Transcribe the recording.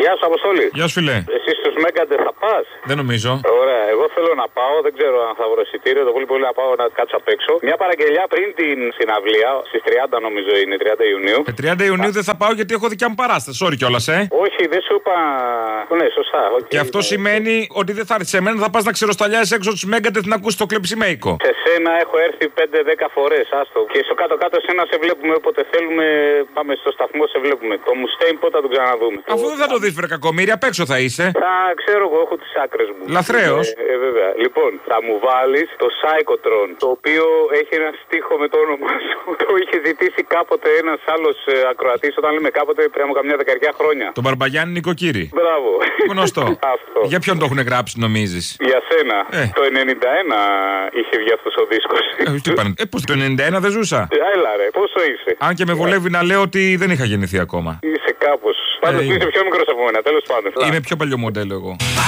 Γεια σου, Αποστόλη. Γεια σου, φιλέ. Εσύ στους Μέγκαντε θα πας? Δεν νομίζω. Ωραία, εγώ θέλω να πάω, δεν ξέρω αν θα βρω εισιτήριο. Το πολύ να πάω να κάτσω απ' έξω. Μια παραγγελιά πριν την συναυλία, στις 30 νομίζω είναι, 30 Ιουνίου. 30 Ιουνίου δεν θα πάω γιατί έχω δικιά μου παράσταση. Sorry κιόλας, Όχι, δεν σου είπα. Ναι, σωστά. Okay, και αυτό σημαίνει ότι δεν θα έρθει σε μένα, θα πας να ξεροσταλιάσεις έξω τους Μέγκαντε να ακούσει το κλεψιμέικο. Σε σένα έχω έρθει 5-10 φορές, άστο. Και στο κάτω-κάτω σένα σε βλέπουμε όποτε θέλουμε. Πάμε στο σταθμό, σε βλέπουμε. Το Μουστέιν πότε θα τον ξαναδούμε. Αφού δεν θα το δεις, βρε κακομοίρη, απ' έξω θα είσαι. Θα ξέρω εγώ, έχω τις άκρες μου. Λαθρέος. Βέβαια. Λοιπόν, θα μου βάλεις το Psychotron, το οποίο έχει ένα στίχο με το όνομά σου. Το είχε ζητήσει κάποτε ένας άλλος ακροατής, όταν λέμε κάποτε πριν από καμιά δεκαετία χρόνια. Τον Μπαρμπαγιάννη Νοικοκύρη. Μπράβο. Γνωστό. Αυτό. Για ποιον το έχουν γράψει, νομίζεις? Για σένα. Το 91 είχε βγει αυτός ο δίσκος. Τι είπαν, πώς το 91 δεν ζούσα. Έλα ρε, πόσο είσαι? Αν και με βολεύει να λέω ότι δεν είχα γεννηθεί ακόμα. Είσαι κάπως. Πάντως είσαι πιο μικρός από μένα, τέλος πάντων. Είμαι πιο παλιό μοντέλο εγώ.